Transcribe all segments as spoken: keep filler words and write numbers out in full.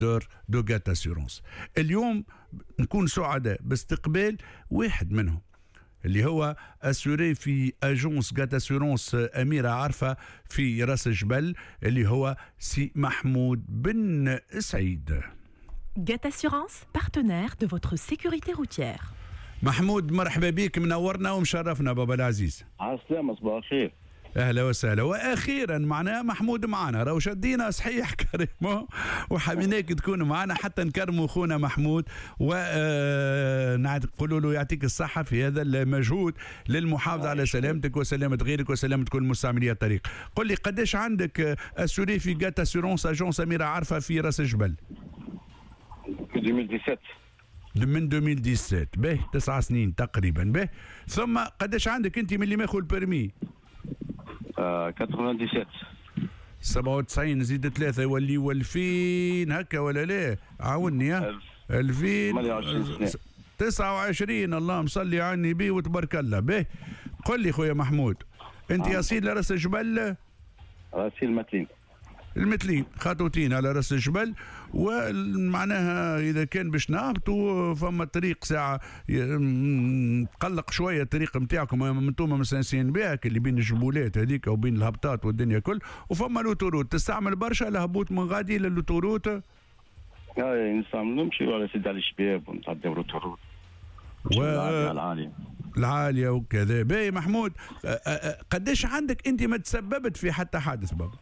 دو جات اسيورونس. اليوم نكون سعداء باستقبال واحد منهم اللي هو اسوري في اجونس جات اسيورونس اميره عرفه في راس الجبل، اللي هو سي محمود بن سعيد. جات اسيورونس partenaire de votre sécurité routière. محمود مرحبا بك، منورنا ومشرفنا بابا العزيز. على السلامة، صباح الخير. اهلا وسهلا. واخيرا معناها محمود معنا، راهو شدينا صحيح كريمو وحبيناك تكون معنا حتى نكرموا خونا محمود ونقولوا له يعطيك الصحه في هذا المجهود للمحافظه على سلامتك وسلامه غيرك وسلامه كل مستعملي الطريق. قل لي قداش عندك اسوري في جات اسيورونس اجونس اميره عرفه في راس الجبل؟ ألفين وسبعطاش. من ألفين وسبعطاش به تسع سنين تقريبا به. ثم قداش عندك انت من اللي ماخذ البرمي؟ آه سبعة وتسعين. سبعة وتسعين زيد ثلاثة يولي ألفين هكا ولا لا؟ عاوني ها؟ ألفين تسعة وعشرين. اللهم صلي على النبي وتبارك الله. به قل لي خويا محمود، انت آه. اصيل لراس الجبل؟ راسي المتلين. المثلين خطوتين على راس الجبل، ومعناها اذا كان باش نهبطوا فما طريق ساعه تقلق شويه الطريق نتاعكم انتم مستانسين بها اللي بين الجبولات هذيك وبين الهبطات والدنيا كل، وفما لوتوروت تستعمل برشا الهبوط من غادي للوتوروت. اي نستعمل نمشي على سيد علي الشباب ونتعداو لوتوروت و... العاليه العاليه وكذا. باهي محمود، قداش عندك انت ما تسببت في حتى حادث بابا؟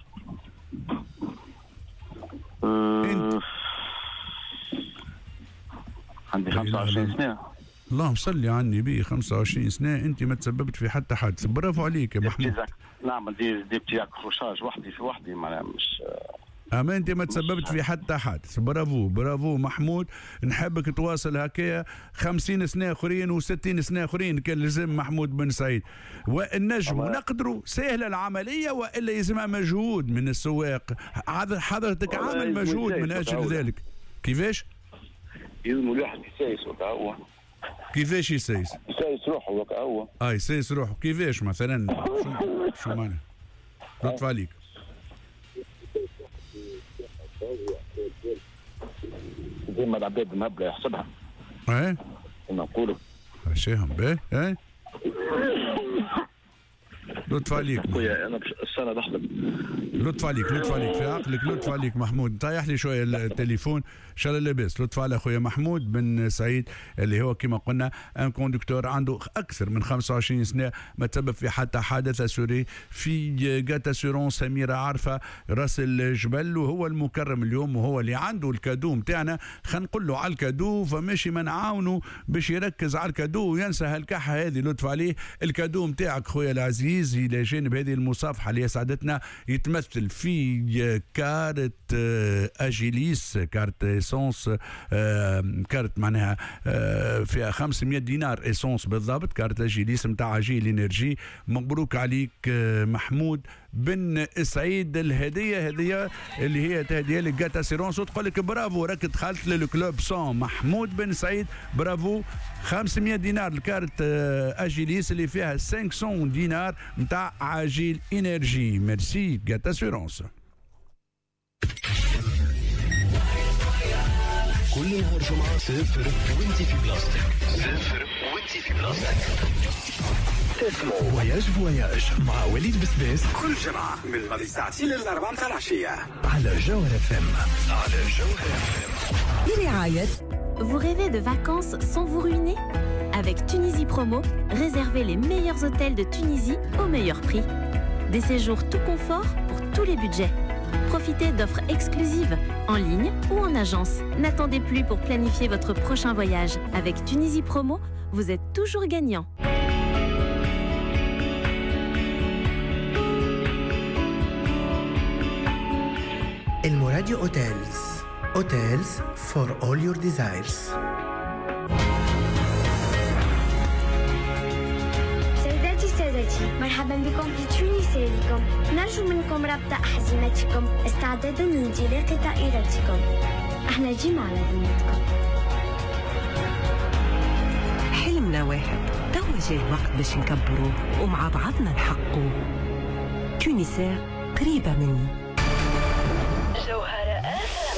أه عندي خمسة وعشرين سنة. اللهم صل على النبي، خمسة وعشرين سنة انت ما تسببت في حتى حادث. برافو عليك يا محمود. نعم دي دي بتي اكروشاج وحدي في وحدي، معناها مش اما انت ما تسببت في حتى حادث. برافو برافو محمود. نحبك تواصل هكايا خمسين سنه اخرين وستين سنه اخرين كان لازم محمود بن سعيد. والنجم نقدروا سهله العمليه والا يلزمها مجهود من السواق. حضرتك عامل مجهود من اجل ذلك. كيفاش؟ يلزم الواحد يسايس هو. كيفاش يسايس؟ يسايس روحه وكا هو. اه يسايس روحه. كيفاش مثلا؟ شو شو معنى؟ لطف عليك. ديما العباد المهبله يحسبها. ايه كما نقولوا شيهم باهي. ايه لطف عليك خويا، انا السنه نحلم. لطف عليك لطف عليك في عقلك. لطف عليك محمود. طيح لي شويه التليفون ان شاء الله لاباس. لطف على خويا محمود بن سعيد اللي هو كما قلنا ان كوندكتور عنده اكثر من خمسة وعشرين سنه، ما تسبب في حتى حادث اسوري في جات اسيورونس اميره عرفه راس الجبل، وهو المكرم اليوم وهو اللي عنده الكادو نتاعنا. خلينا نقول له على الكادو، فماشي ما نعاونوا باش يركز على الكادو وينسى هالكحه هذه. لطف عليه. الكادو نتاعك خويا العزيز الى جانب هذه المصافحه اللي سعدتنا يتمثل في كارت اجيليس، كارت اسونس، كارت معناها فيها خمسمية دينار اسونس بالضبط، كارت اجيليس نتاع اجيل انرجي. مبروك عليك محمود بن سعيد. الهديه هذه اللي هي تهديه لك جات اسيرونس وتقول لك برافو راك دخلت للكلوب سون محمود بن سعيد. برافو. خمسمية دينار الكارت اجيليس اللي فيها خمسمية دينار نتاع عجيل انرجي. ميرسي جات اسيرونس. كل نهار جمعة صفر وانتي في بلاصتك. صفر وانتي في بلاصتك. اسمه فواياج فواياج مع وليد بسباس كل جمعة من الغد ساعتين للأربعة متاع العشية على جوهر اف ام. على جوهر اف ام. برعاية. Vous rêvez de vacances sans vous ruiner? Avec Tunisie Promo, réservez les meilleurs hôtels de Tunisie au meilleur prix. Des séjours tout confort pour tous les budgets. Profitez d'offres exclusives en ligne ou en agence. N'attendez plus pour planifier votre prochain voyage. Avec Tunisie Promo, vous êtes toujours gagnant. El Moradio Hotels. Hotels for all your desires. سيداتي سادتي، مرحبا بكم في تونسيلكم. نرجو منكم ربط أحزمتكم استعدادا لانطلاق طائرتكم. احنا جينا على ذمتكم. حلمنا واحد، توا جاي الوقت باش نكبروه ومع بعضنا نحققوه. تونسير قريبة مني.